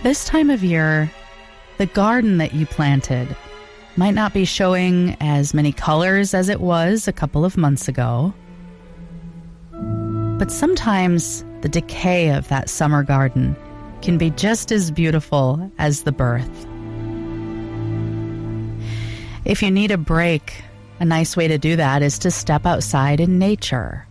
This time of year, the garden that you planted might not be showing as many colors as it was a couple of months ago. But sometimes the decay of that summer garden can be just as beautiful as the birth. If you need a break, a nice way to do that is to step outside in nature.